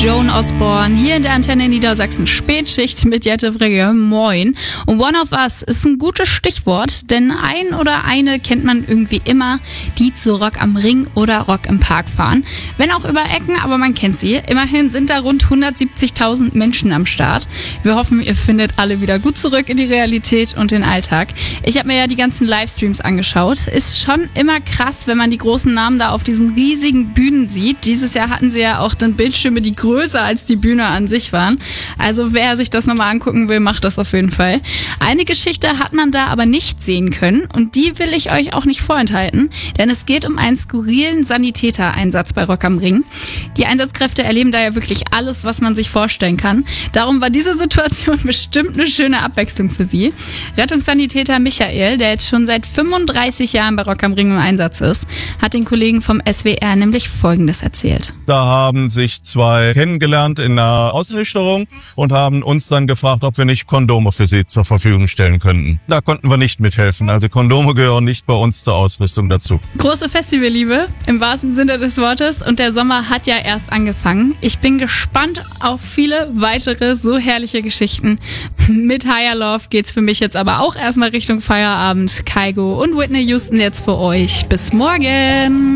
Joan Osborne hier in der Antenne Niedersachsen Spätschicht mit Jette Frigge. Moin. Und One of Us ist ein gutes Stichwort, denn ein oder eine kennt man irgendwie immer, die zu Rock am Ring oder Rock im Park fahren. Wenn auch über Ecken, aber man kennt sie. Immerhin sind da rund 170.000 Menschen am Start. Wir hoffen, ihr findet alle wieder gut zurück in die Realität und den Alltag. Ich habe mir ja die ganzen Livestreams angeschaut. Ist schon immer krass, wenn man die großen Namen da auf diesen riesigen Bühnen sieht. Dieses Jahr hatten sie ja auch dann Bildschirme, die größer als die Bühne an sich waren. Also wer sich das nochmal angucken will, macht das auf jeden Fall. Eine Geschichte hat man da aber nicht sehen können und die will ich euch auch nicht vorenthalten, denn es geht um einen skurrilen Sanitäter-Einsatz bei Rock am Ring. Die Einsatzkräfte erleben da ja wirklich alles, was man sich vorstellen kann. Darum war diese Situation bestimmt eine schöne Abwechslung für sie. Rettungssanitäter Michael, der jetzt schon seit 35 Jahren bei Rock am Ring im Einsatz ist, hat den Kollegen vom SWR nämlich Folgendes erzählt. Da haben sich zwei kennengelernt in einer Ausrichtung und haben uns dann gefragt, ob wir nicht Kondome für sie zur Verfügung stellen könnten. Da konnten wir nicht mithelfen. Also Kondome gehören nicht bei uns zur Ausrüstung dazu. Große Festivalliebe im wahrsten Sinne des Wortes und der Sommer hat ja erst angefangen. Ich bin gespannt auf viele weitere so herrliche Geschichten. Mit Higher Love geht's für mich jetzt aber auch erstmal Richtung Feierabend. Kygo und Whitney Houston jetzt für euch. Bis morgen!